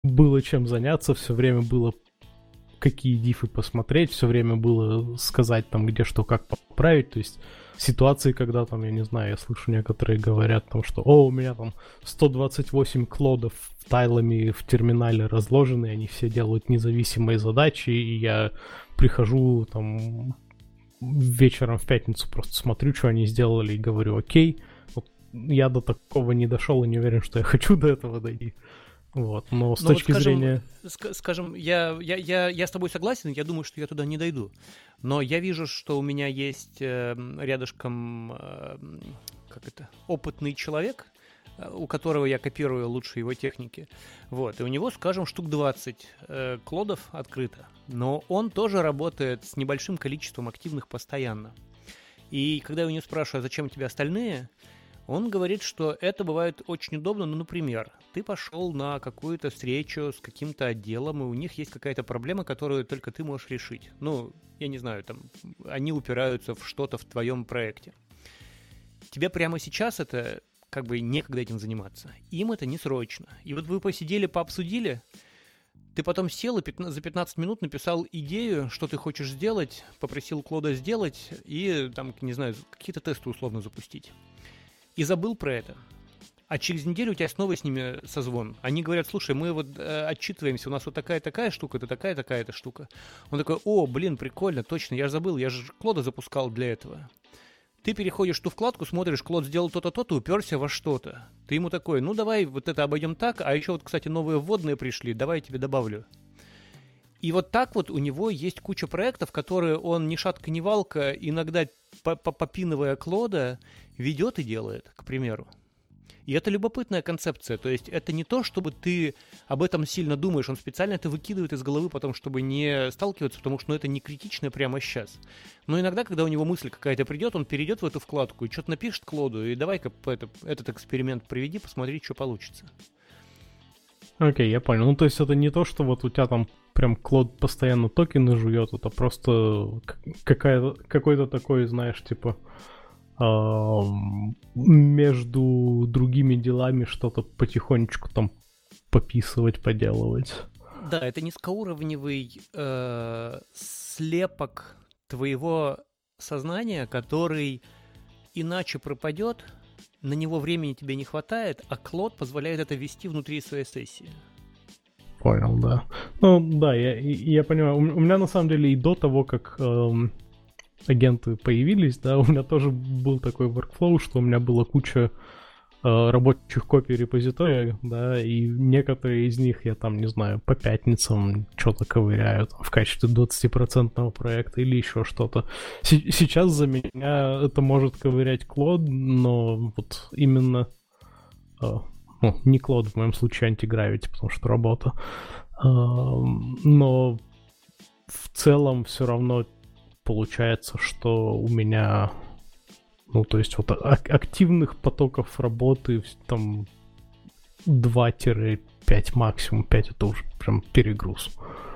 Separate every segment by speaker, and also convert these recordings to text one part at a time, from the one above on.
Speaker 1: было чем заняться, все время было какие дифы посмотреть, все время было сказать там, где что, как поправить, то есть ситуации, когда там, я не знаю, я слышу некоторые говорят там, что у меня там 128 клодов тайлами в терминале разложены, они все делают независимые задачи, и я прихожу там вечером в пятницу, просто смотрю, что они сделали, и говорю, окей, вот я до такого не дошел и не уверен, что я хочу до этого дойти. Вот, но с точки зрения...
Speaker 2: Скажем, я с тобой согласен, я думаю, что я туда не дойду. Но я вижу, что у меня есть рядышком опытный человек, у которого я копирую лучше его техники. Вот, и у него, скажем, штук 20 клодов открыто. Но он тоже работает с небольшим количеством активных постоянно. И когда я у него спрашиваю, а зачем у тебя остальные... Он говорит, что это бывает очень удобно. Ну, например, ты пошел на какую-то встречу с каким-то отделом, и у них есть какая-то проблема, которую только ты можешь решить. Ну, я не знаю, там, они упираются в что-то в твоем проекте. Тебе прямо сейчас это как бы некогда этим заниматься. Им это не срочно. И вот вы посидели, пообсудили, ты потом сел и за 15 минут написал идею, что ты хочешь сделать, попросил Клода сделать и, там, не знаю, какие-то тесты условно запустить. И забыл про это. А через неделю у тебя снова с ними созвон. Они говорят, слушай, мы вот отчитываемся, у нас вот такая-такая штука, это такая-такая-то штука. Он такой, прикольно, точно, я же забыл, я же Клода запускал для этого. Ты переходишь в ту вкладку, смотришь, Клод сделал то-то, то-то, уперся во что-то. Ты ему такой, ну давай вот это обойдем так, а еще вот, кстати, новые вводные пришли, давай я тебе добавлю. И вот так вот у него есть куча проектов, которые он ни шатка, ни валка, иногда попинывая Клода, ведет и делает, к примеру. И это любопытная концепция. То есть это не то, чтобы ты об этом сильно думаешь. Он специально это выкидывает из головы потом, чтобы не сталкиваться, потому что это не критично прямо сейчас. Но иногда, когда у него мысль какая-то придет, он перейдет в эту вкладку и что-то напишет Клоду, и давай-ка этот эксперимент проведи, посмотри, что получится.
Speaker 1: Окей, я понял. Ну, то есть это не то, что вот у тебя там прям Клод постоянно токены жует, это просто какой-то такой, знаешь, типа между другими делами что-то потихонечку там пописывать, поделывать.
Speaker 2: Да, это низкоуровневый слепок твоего сознания, который иначе пропадет, на него времени тебе не хватает, а Клод позволяет это вести внутри своей сессии.
Speaker 1: Понял, да. Ну, да, я понимаю. У меня на самом деле и до того, как агенты появились, да, у меня тоже был такой workflow, что у меня была куча рабочих копий репозитория, да, и некоторые из них я там, не знаю, по пятницам что-то ковыряю там, в качестве 20% проекта или еще что-то. Сейчас за меня это может ковырять Клод, но вот именно не Клод, в моем случае антигравити, потому что работа. Но в целом все равно получается, что у меня, ну, то есть вот активных потоков работы там 2-5 максимум, 5 это уже прям перегруз.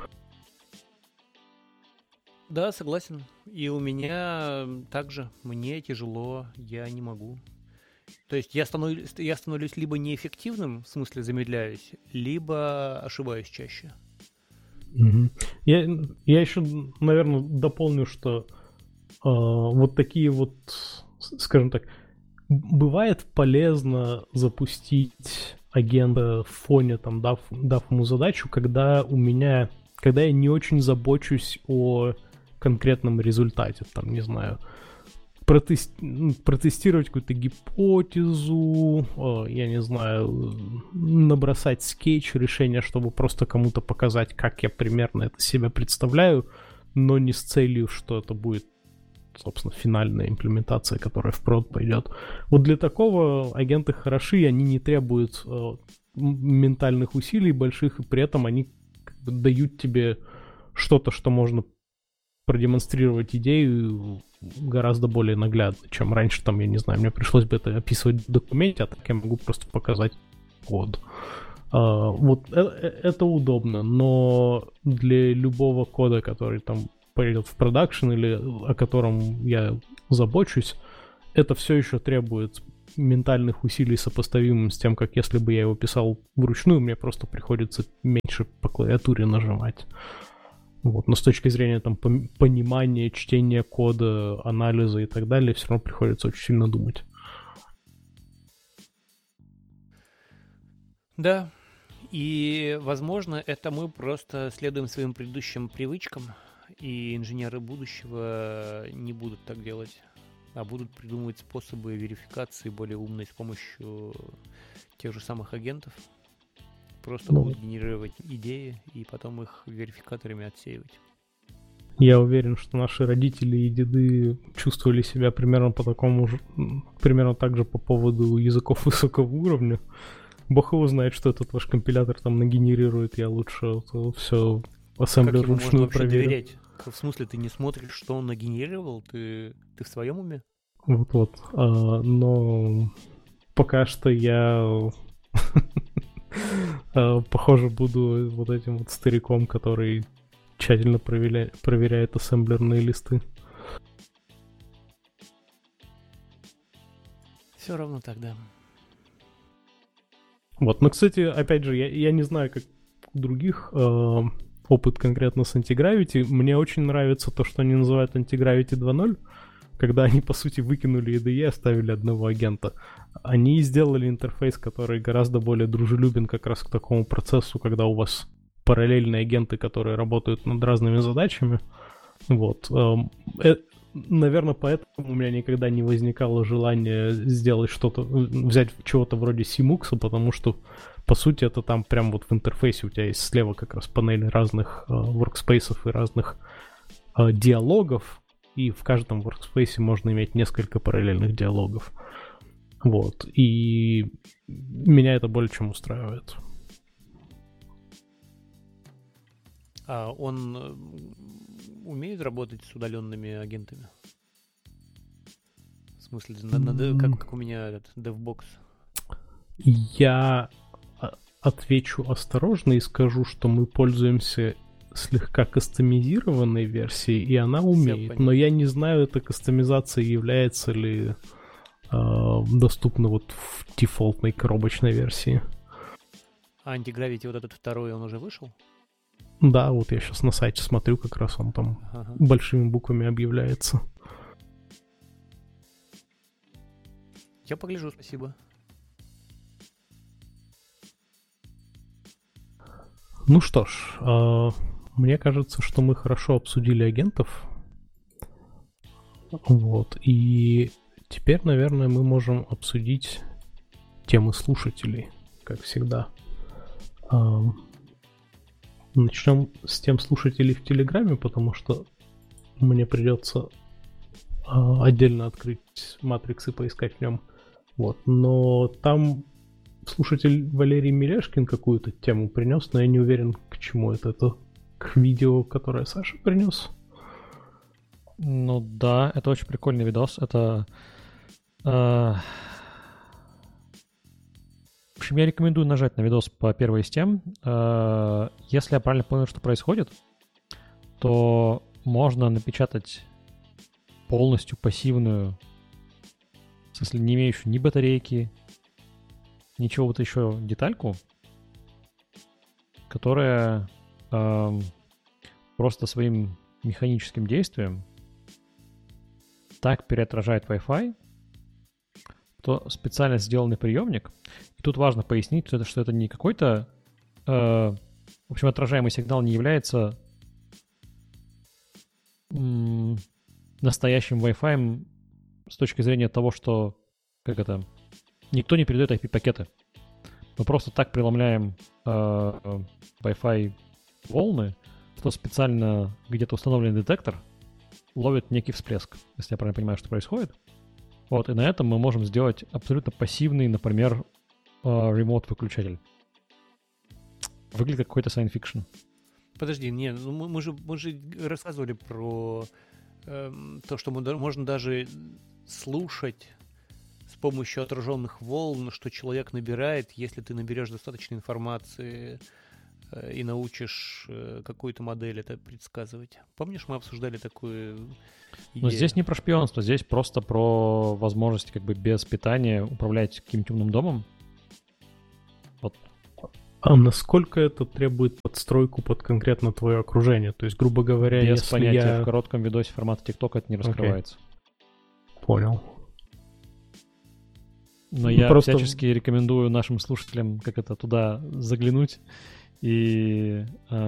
Speaker 2: Да, согласен. И у меня также, мне тяжело, я не могу. То есть я становлюсь либо неэффективным, в смысле замедляюсь, либо ошибаюсь чаще.
Speaker 1: Угу. Я еще, наверное, дополню, что вот такие вот, скажем так, бывает полезно запустить агента в фоне, там, дав ему задачу, когда я не очень забочусь о конкретном результате, там, не знаю, протестировать какую-то гипотезу, я не знаю, набросать скетч, решение, чтобы просто кому-то показать, как я примерно это себе представляю, но не с целью, что это будет, собственно, финальная имплементация, которая в прод пойдет. Вот для такого агенты хороши, они не требуют ментальных усилий больших, и при этом они как бы дают тебе что-то, что можно продемонстрировать идею гораздо более наглядно, чем раньше, там, я не знаю, мне пришлось бы это описывать в документе, а так я могу просто показать код. Вот это удобно, но для любого кода, который там пойдет в продакшн или о котором я забочусь, это все еще требует ментальных усилий сопоставимым с тем, как если бы я его писал вручную, мне просто приходится меньше по клавиатуре нажимать. Вот. Но с точки зрения там понимания, чтения кода, анализа и так далее, все равно приходится очень сильно думать.
Speaker 2: Да, и, возможно, это мы просто следуем своим предыдущим привычкам, и инженеры будущего не будут так делать, а будут придумывать способы верификации более умной с помощью тех же самых агентов. Просто будут генерировать идеи и потом их верификаторами отсеивать.
Speaker 1: Я уверен, что наши родители и деды чувствовали себя примерно по такому же, примерно так же по поводу языков высокого уровня. Бог его знает, что этот ваш компилятор там нагенерирует, я лучше все ассемблер вручную проверю.
Speaker 2: Доверять? В смысле, ты не смотришь, что он нагенерировал? Ты в своем уме?
Speaker 1: Вот. Но пока что я похоже буду вот этим вот стариком, который тщательно проверяет ассемблерные листы.
Speaker 2: Все равно тогда.
Speaker 1: Вот, но, кстати, опять же, я не знаю, как у других опыт конкретно с Antigravity. Мне очень нравится то, что они называют Antigravity 2.0, когда они, по сути, выкинули IDE и оставили одного агента. Они сделали интерфейс, который гораздо более дружелюбен как раз к такому процессу, когда у вас параллельные агенты, которые работают над разными задачами. Вот. Наверное, поэтому у меня никогда не возникало желания сделать что-то, взять чего-то вроде Simux, потому что, по сути, это там прям вот в интерфейсе у тебя есть слева как раз панель разных workspace'ов и разных диалогов, и в каждом workspace можно иметь несколько параллельных диалогов. Вот. И меня это более чем устраивает.
Speaker 2: А он умеет работать с удаленными агентами? В смысле, как у меня этот DevBox?
Speaker 1: Я отвечу осторожно и скажу, что мы пользуемся слегка кастомизированной версией, и она умеет. Но я не знаю, эта кастомизация является ли доступна вот в дефолтной коробочной версии.
Speaker 2: А Antigravity вот этот второй, он уже вышел?
Speaker 1: Да, вот я сейчас на сайте смотрю, как раз он там большими буквами объявляется.
Speaker 2: Я погляжу, спасибо.
Speaker 1: Ну что ж, мне кажется, что мы хорошо обсудили агентов. Вот. И теперь, наверное, мы можем обсудить темы слушателей, как всегда. Начнем с тем слушателей в Телеграме, потому что мне придется отдельно открыть Matrix и поискать в нем. Вот. Но там слушатель Валерий Мелешкин какую-то тему принес, но я не уверен, к чему это. Это к видео, которое Саша принес.
Speaker 3: Ну да, это очень прикольный видос. Это... В общем, я рекомендую нажать на видос по первой из тем. Если я правильно понял, что происходит, то можно напечатать полностью пассивную, в смысле не имеющую ни батарейки, ничего вот еще детальку, которая просто своим механическим действием так переотражает Wi-Fi, то специально сделанный приемник. И тут важно пояснить, что это не какой-то... в общем, отражаемый сигнал не является настоящим Wi-Fi с точки зрения того, что... Как это? Никто не передает IP-пакеты. Мы просто так преломляем Wi-Fi волны, что специально где-то установленный детектор ловит некий всплеск, если я правильно понимаю, что происходит. Вот, и на этом мы можем сделать абсолютно пассивный, например, ремоут-выключатель. Выглядит как какой-то science fiction.
Speaker 2: Подожди, не, ну мы же рассказывали про то, что можно даже слушать с помощью отраженных волн, что человек набирает, если ты наберешь достаточно информации и научишь какую-то модель это предсказывать. Помнишь, мы обсуждали такую идею?
Speaker 3: Но здесь не про шпионство, здесь просто про возможность как бы без питания управлять каким-нибудь умным домом. Вот.
Speaker 1: А насколько это требует подстройку под конкретно твое окружение? То есть, грубо говоря,
Speaker 3: без
Speaker 1: если
Speaker 3: понятия, в коротком видосе формата TikTok это не раскрывается.
Speaker 1: Понял.
Speaker 3: Но я всячески рекомендую нашим слушателям как это туда заглянуть. И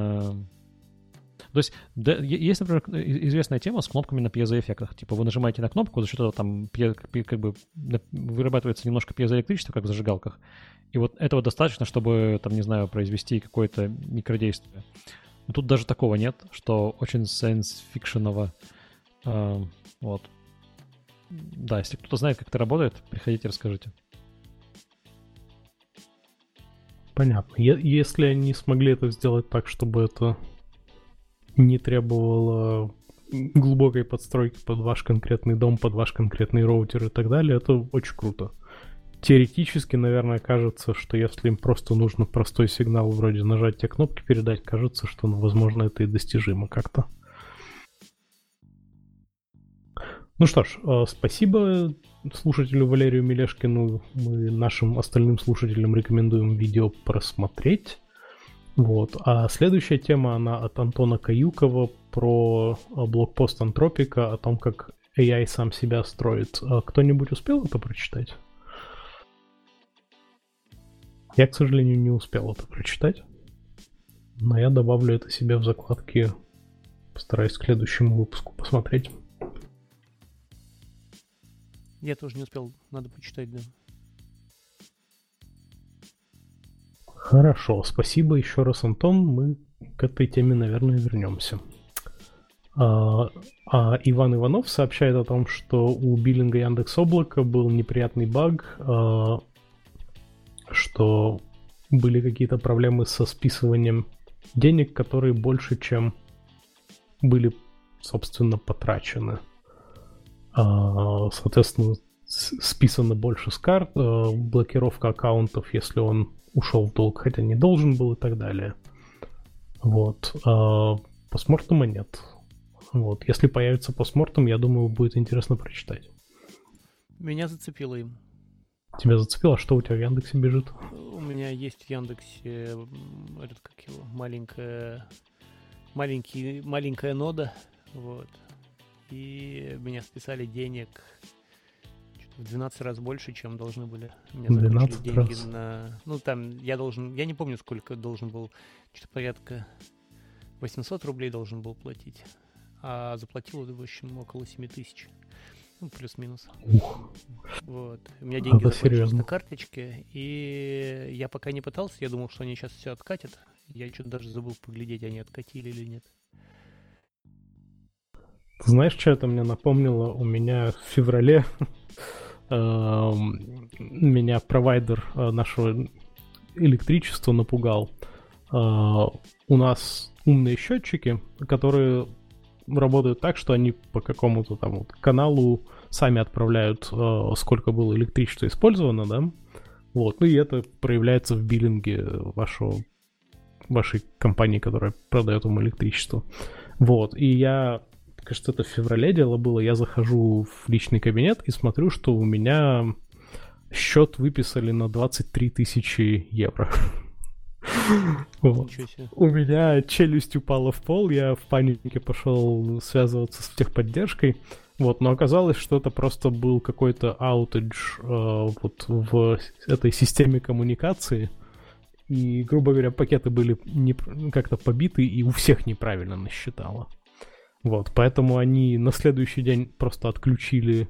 Speaker 3: то есть есть, например, известная тема с кнопками на пьезоэффектах. Типа вы нажимаете на кнопку, за счет этого там как бы вырабатывается немножко пьезоэлектричество, как в зажигалках. И вот этого достаточно, чтобы, там, не знаю, произвести какое-то микродействие. Но тут даже такого нет, что очень science-фикшеново. Вот. Да, если кто-то знает, как это работает, приходите, расскажите.
Speaker 1: Понятно. Если они смогли это сделать так, чтобы это не требовало глубокой подстройки под ваш конкретный дом, под ваш конкретный роутер и так далее, это очень круто. Теоретически, наверное, кажется, что если им просто нужно простой сигнал вроде нажать те кнопки, передать, кажется, что, возможно, это и достижимо как-то. Ну что ж, спасибо слушателю Валерию Мелешкину. Мы нашим остальным слушателям рекомендуем видео просмотреть. Вот. А следующая тема, она от Антона Каюкова про блогпост Антропика о том, как AI сам себя строит. Кто-нибудь успел это прочитать? Я, к сожалению, не успел это прочитать. Но я добавлю это себе в закладки. Постараюсь к следующему выпуску посмотреть.
Speaker 2: Я тоже не успел, надо почитать, да.
Speaker 1: Хорошо, спасибо еще раз, Антон. Мы к этой теме, наверное, вернемся. Иван Иванов сообщает о том, что у биллинга Яндекс.Облака был неприятный баг, что были какие-то проблемы со списыванием денег, которые больше, чем были, собственно, потрачены. Соответственно, списано больше с карт, блокировка аккаунтов, если он ушел в долг, хотя не должен был, и так далее. Вот. Постмортема нет. Вот. Если появится постмортем, я думаю, будет интересно прочитать.
Speaker 2: Меня зацепило им.
Speaker 1: Тебя зацепило? Что у тебя в Яндексе бежит?
Speaker 2: У меня есть в Яндексе этот, как его, маленькая нода. Вот. И меня списали денег в 12 раз больше, чем должны были. Мне закончились деньги раз. На... Ну, там, я не помню, сколько должен был. Что-то порядка 800 рублей должен был платить. А заплатил, в общем, около 7 тысяч. Ну, плюс-минус. Вот. У меня деньги закончились на карточке. И я пока не пытался, я думал, что они сейчас все откатят. Я что-то даже забыл поглядеть, они откатили или нет.
Speaker 1: Ты знаешь, что это мне напомнило? У меня в феврале меня провайдер нашего электричества напугал. У нас умные счетчики, которые работают так, что они по какому-то там вот каналу сами отправляют, сколько было электричества использовано, да? Вот. Ну и это проявляется в биллинге вашей компании, которая продает вам электричество. Вот. И я... Кажется, это в феврале дело было. Я захожу в личный кабинет и смотрю, что у меня счет выписали на 23 тысячи евро. Вот. У меня челюсть упала в пол, я в панике пошел связываться с техподдержкой. Вот, но оказалось, что это просто был какой-то аутедж вот в этой системе коммуникации. И, грубо говоря, пакеты были как-то побиты, и у всех неправильно насчитало. Вот, поэтому они на следующий день просто отключили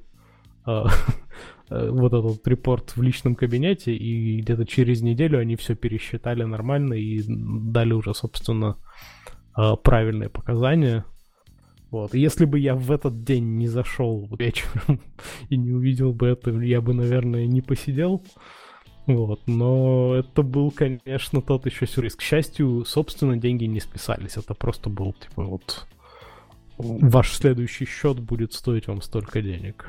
Speaker 1: вот этот репорт в личном кабинете, и где-то через неделю они все пересчитали нормально и дали уже, собственно, правильные показания. Вот. И если бы я в этот день не зашел вечером и не увидел бы это, я бы, наверное, не посидел. Вот. Но это был, конечно, тот еще сюрприз. К счастью, собственно, деньги не списались. Это просто был, типа, вот... Ваш следующий счет будет стоить вам столько денег.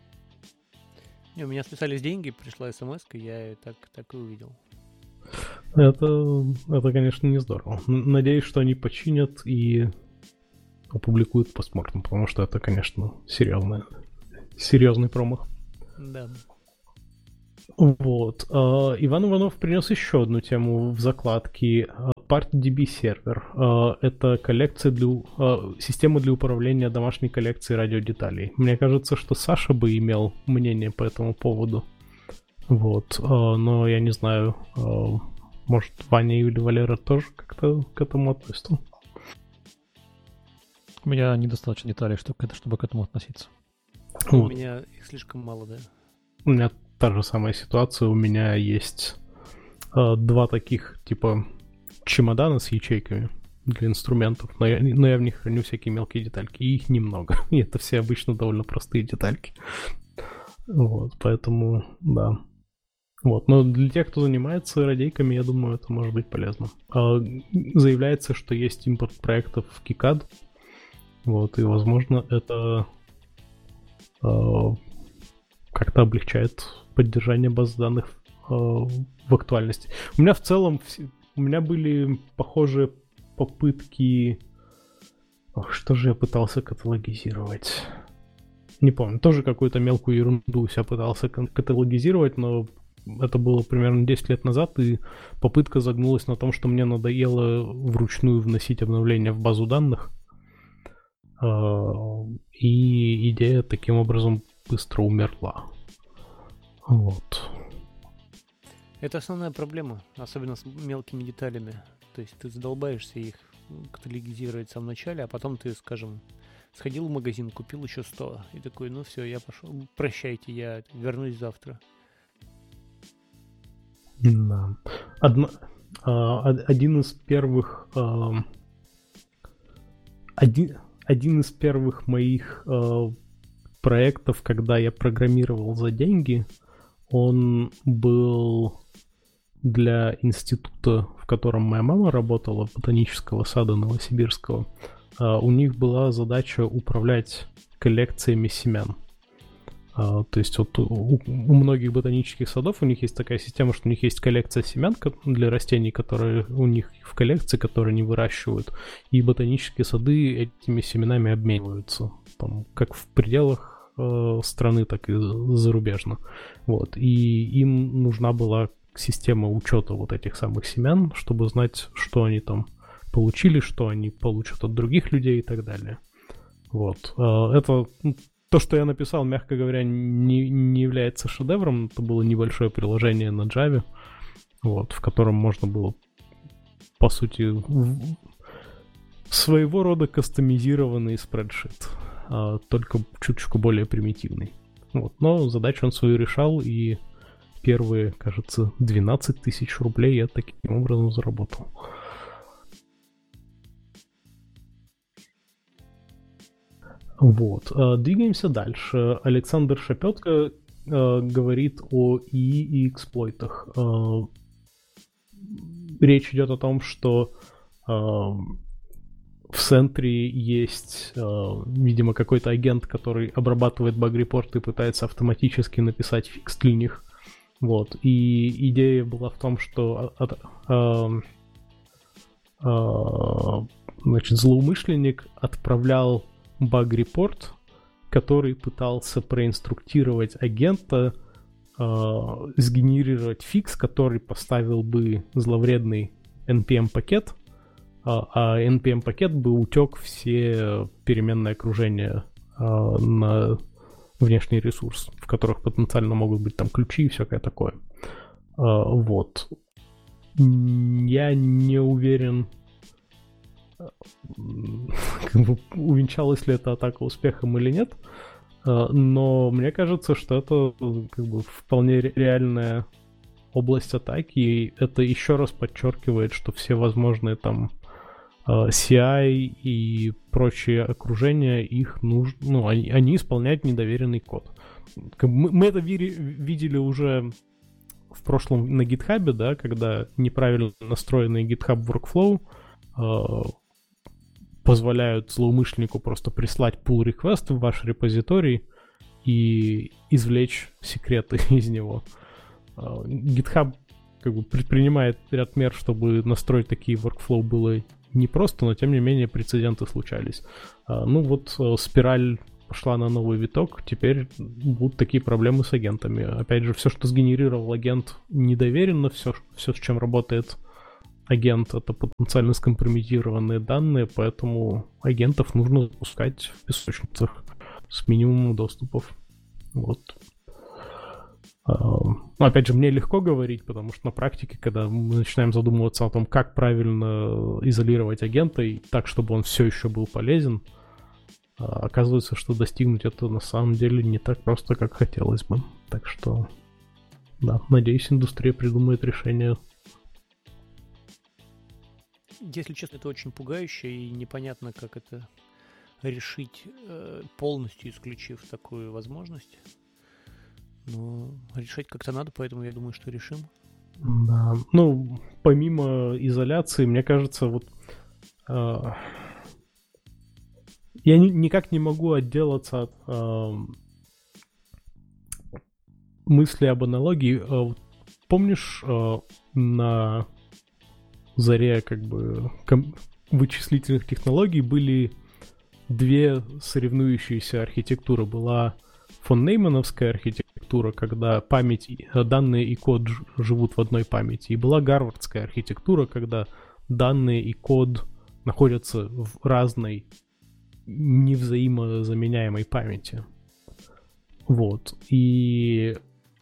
Speaker 2: У меня списались деньги, пришла смс-ка, я так и увидел.
Speaker 1: Это, конечно, не здорово. Надеюсь, что они починят и опубликуют постмортем, потому что это, конечно, серьезный промах.
Speaker 2: Да.
Speaker 1: Вот. Иван Иванов принес еще одну тему в закладке. PartDB сервер. Это система для управления домашней коллекцией радиодеталей. Мне кажется, что Саша бы имел мнение по этому поводу. Вот. Но я не знаю, может, Ваня или Валера тоже как-то к этому относятся?
Speaker 3: У меня недостаточно деталей, чтобы к этому относиться.
Speaker 2: Вот. У меня их слишком мало, да?
Speaker 1: У меня та же самая ситуация. У меня есть два таких, типа, чемодана с ячейками для инструментов, но я в них храню всякие мелкие детальки, и их немного. И это все обычно довольно простые детальки. Вот, поэтому, да. Вот, но для тех, кто занимается радейками, я думаю, это может быть полезно. Заявляется, что есть импорт проектов в KiCad, вот, и, возможно, это как-то облегчает поддержание баз данных в актуальности. У меня в целом были похожие попытки... Что же я пытался каталогизировать? Не помню. Тоже какую-то мелкую ерунду я пытался каталогизировать, но это было примерно 10 лет назад, и попытка загнулась на том, что мне надоело вручную вносить обновления в базу данных. И идея таким образом быстро умерла. Вот.
Speaker 2: Это основная проблема, особенно с мелкими деталями. То есть ты задолбаешься их каталогизировать в самом начале, а потом ты, скажем, сходил в магазин, купил еще 100, и такой, ну все, я пошел, прощайте, я вернусь завтра.
Speaker 1: Да. Один из первых моих проектов, когда я программировал за деньги, он был для института, в котором моя мама работала, ботанического сада Новосибирского. У них была задача управлять коллекциями семян. То есть вот у многих ботанических садов у них есть такая система, что у них есть коллекция семян для растений, которые у них в коллекции, которые они выращивают, и ботанические сады этими семенами обмениваются, там, как в пределах страны, так и зарубежно. Вот. И им нужна была система учета вот этих самых семян, чтобы знать, что они там получили, что они получат от других людей и так далее. Вот. Это то, что я написал, мягко говоря, не является шедевром. Это было небольшое приложение на Java, вот, в котором можно было, по сути, своего рода кастомизированный спредшит, только чуточку более примитивный. Вот. Но задачу он свою решал, и первые, кажется, 12 тысяч рублей я таким образом заработал. Вот. Двигаемся дальше. Александр Шапетко говорит о ИИ и эксплойтах. Речь идет о том, что в Sentry есть, видимо, какой-то агент, который обрабатывает баг-репорты и пытается автоматически написать фикс для них. Вот. И идея была в том, что значит, злоумышленник отправлял баг-репорт, который пытался проинструктировать агента сгенерировать фикс, который поставил бы зловредный NPM-пакет, а NPM-пакет бы утек все переменные окружения на внешний ресурс, в которых потенциально могут быть там ключи и всякое такое. Вот. Я не уверен, увенчалась ли эта атака успехом или нет, но мне кажется, что это вполне реальная область атаки, и это еще раз подчеркивает, что все возможные там CI и прочие окружения, их нужно, они исполняют недоверенный код. Мы это видели уже в прошлом на GitHub, да, когда неправильно настроенный GitHub workflow позволяют злоумышленнику просто прислать pull request в ваш репозиторий и извлечь секреты из него. GitHub как бы предпринимает ряд мер, чтобы настроить такие workflow было непросто, но тем не менее прецеденты случались. Ну вот спираль пошла на новый виток, теперь будут такие проблемы с агентами. Опять же, все, что сгенерировал агент, недоверенно, все, с чем работает агент, это потенциально скомпрометированные данные, поэтому агентов нужно запускать в песочницах с минимумом доступов. Вот. Ну, опять же, мне легко говорить, потому что на практике, когда мы начинаем задумываться о том, как правильно изолировать агента и так, чтобы он все еще был полезен, оказывается, что достигнуть это на самом деле не так просто, как хотелось бы. Так что, да, надеюсь, индустрия придумает решение.
Speaker 2: Если честно, это очень пугающе и непонятно, как это решить, полностью исключив такую возможность. Но решать как-то надо, поэтому я думаю, что решим.
Speaker 1: Да. Ну, помимо изоляции, мне кажется, вот я никак не могу отделаться от мысли об аналогии. Помнишь, на заре как бы вычислительных технологий были две соревнующиеся архитектуры. Была фон Неймановская архитектура, когда память, данные и код живут в одной памяти. И была гарвардская архитектура, когда данные и код находятся в разной невзаимозаменяемой памяти. Вот. И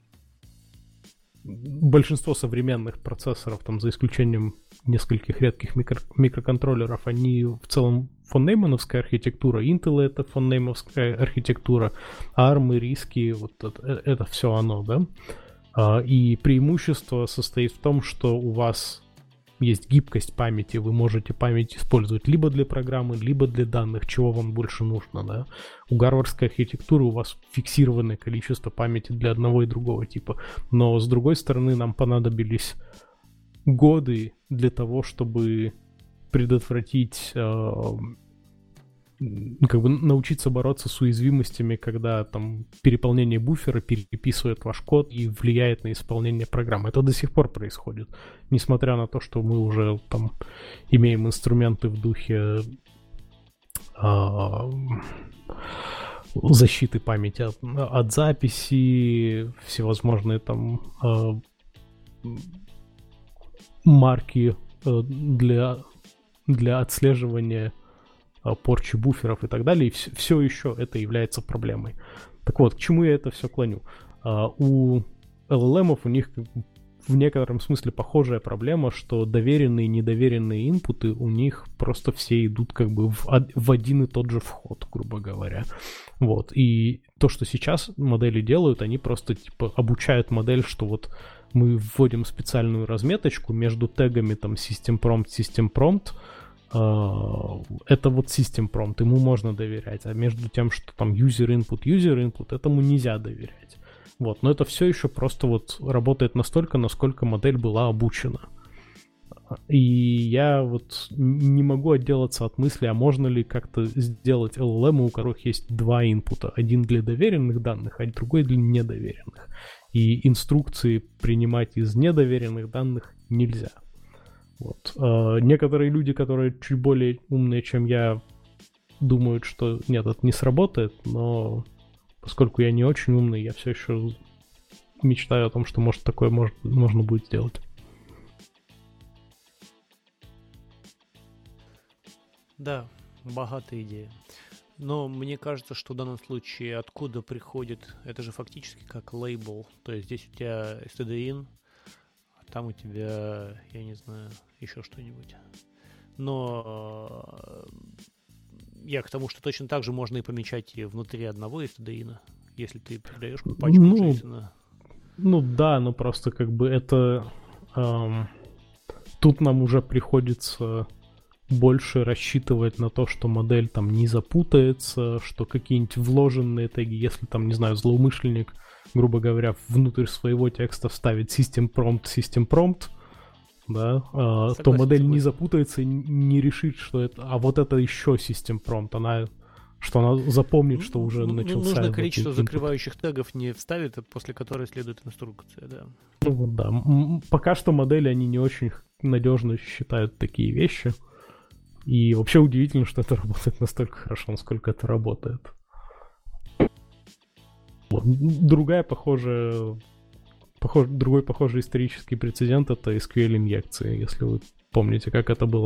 Speaker 1: большинство современных процессоров, там, за исключением нескольких редких микроконтроллеров, они в целом фон Неймановская архитектура, Intel это фон Неймановская архитектура, ARM и RISC, вот это все оно, да? И преимущество состоит в том, что у вас есть гибкость памяти, вы можете память использовать либо для программы, либо для данных, чего вам больше нужно, да. У гарвардской архитектуры у вас фиксированное количество памяти для одного и другого типа, но с другой стороны нам понадобились годы для того, чтобы предотвратить, как бы научиться бороться с уязвимостями, когда там переполнение буфера переписывает ваш код и влияет на исполнение программы. Это до сих пор происходит, несмотря на то, что мы уже там имеем инструменты в духе защиты памяти от записи, всевозможные там марки для отслеживания порчи буферов и так далее, и все еще это является проблемой. Так вот, к чему я это все клоню? У LLM у них в некотором смысле похожая проблема, что доверенные и недоверенные инпуты у них просто все идут как бы в один и тот же вход, грубо говоря. Вот. И то, что сейчас модели делают, они просто типа обучают модель, что вот мы вводим специальную разметочку между тегами там system prompt, это вот system prompt, ему можно доверять, а между тем, что там user input, этому нельзя доверять. Вот, но это все еще просто вот работает настолько, насколько модель была обучена. И я вот не могу отделаться от мысли, а можно ли как-то сделать LLM, у которых есть два инпута, один для доверенных данных, а другой для недоверенных. И инструкции принимать из недоверенных данных нельзя. Вот. Некоторые люди, которые чуть более умные, чем я, думают, что нет, это не сработает, но поскольку я не очень умный, я все еще мечтаю о том, что может такое можно будет сделать.
Speaker 2: Да, богатая идея. Но мне кажется, что в данном случае откуда приходит, это же фактически как лейбл. То есть здесь у тебя std-in, а там у тебя, я не знаю, еще что-нибудь. Но я к тому, что точно так же можно и помечать и внутри одного std-in, если ты передаешь пачку JSON.
Speaker 1: Ну да, но просто как бы это... тут нам уже приходится больше рассчитывать на то, что модель там не запутается, что какие-нибудь вложенные теги, если там, не знаю, злоумышленник, грубо говоря, внутрь своего текста вставит system prompt, да, то модель не запутается и не решит, что это, а вот это еще system prompt, она что она запомнит, что уже начался...
Speaker 2: Нужное количество
Speaker 1: input.
Speaker 2: закрывающих тегов не вставит, после которой следует инструкция, да.
Speaker 1: Ну вот да. Пока что модели, они не очень надежно считают такие вещи. И вообще удивительно, что это работает настолько хорошо, насколько это работает. Вот. Другой похожий исторический прецедент — это SQL-инъекции, если вы помните, как это было